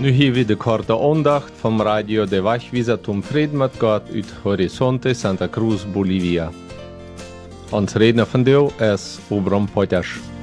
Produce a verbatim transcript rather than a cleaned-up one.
Nu hier weer de korte aandacht van Radio de Wachwieser zum Frieden mit Gott uit Horizonte Santa Cruz, Bolivia. Ons redner van deel is Obram Potash.